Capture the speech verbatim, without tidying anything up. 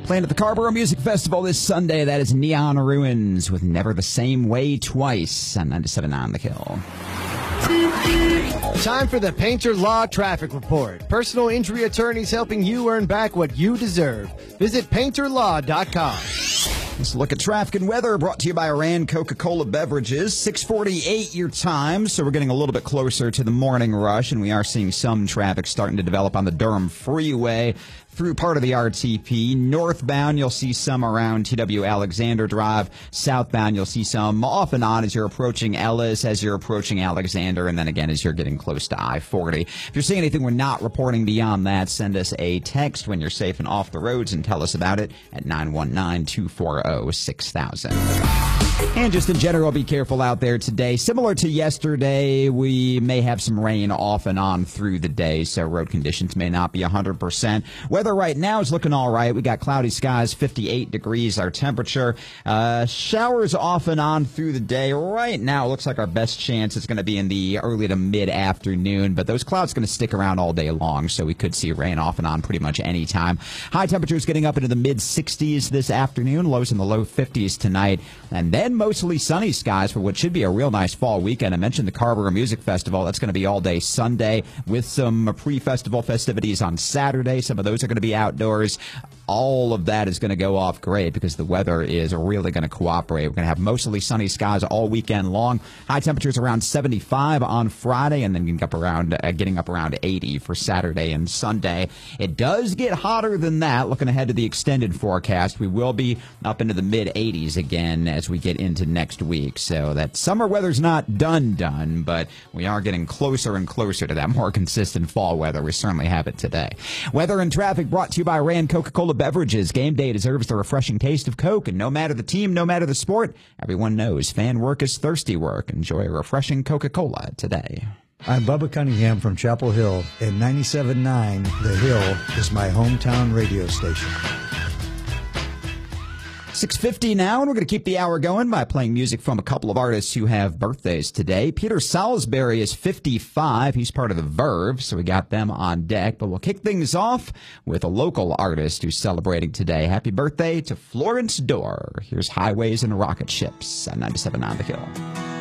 Playing at the Carrboro Music Festival this Sunday, that is Neon Ruins with Never the Same Way Twice on ninety-seven point nine The Kill. Time for the Painter Law Traffic Report. Personal injury attorneys helping you earn back what you deserve. Visit painter law dot com. Let's look at traffic and weather, brought to you by Rand Coca-Cola Beverages. six forty-eight your time, so we're getting a little bit closer to the morning rush, and we are seeing some traffic starting to develop on the Durham Freeway through part of the R T P. Northbound, you'll see some around T W Alexander Drive. Southbound, you'll see some off and on as you're approaching Ellis, as you're approaching Alexander, and then again as you're getting close to I forty. If you're seeing anything we're not reporting beyond that, send us a text when you're safe and off the roads and tell us about it at nine one nine, two four zero, six thousand. And just in general, be careful out there today. Similar to yesterday, we may have some rain off and on through the day, so road conditions may not be one hundred percent. Weather right now is looking all right. We got cloudy skies, fifty-eight degrees our temperature. Uh, showers off and on through the day. Right now, it looks like our best chance is going to be in the early to mid-afternoon, but those clouds are going to stick around all day long, so we could see rain off and on pretty much any time. High temperatures getting up into the mid-sixties this afternoon, lows in the low fifties tonight, and then mostly sunny skies for what should be a real nice fall weekend. I mentioned the Carrboro Music Festival. That's going to be all day Sunday with some pre-festival festivities on Saturday. Some of those are going to be outdoors. All of that is going to go off great because the weather is really going to cooperate. We're going to have mostly sunny skies all weekend long. High temperatures around seventy-five on Friday, and then getting up around uh, getting up around eighty for Saturday and Sunday. It does get hotter than that. Looking ahead to the extended forecast, we will be up into the mid eighties again as we get into next week. So that summer weather's not done done, but we are getting closer and closer to that more consistent fall weather. We certainly have it today. Weather and traffic brought to you by Rand Coca-Cola Beverages. Game day deserves the refreshing taste of Coke, and no matter the team, no matter the sport, everyone knows fan work is thirsty work. Enjoy a refreshing Coca-Cola today. I'm Bubba Cunningham from Chapel Hill, and ninety-seven point nine The Hill is my hometown radio station. six fifty now, and we're going to keep the hour going by playing music from a couple of artists who have birthdays today. Peter Salisbury is fifty-five. He's part of the Verve, so we got them on deck. But we'll kick things off with a local artist who's celebrating today. Happy birthday to Florence Dorr. Here's Highways and Rocket Ships on ninety-seven point nine The Kill.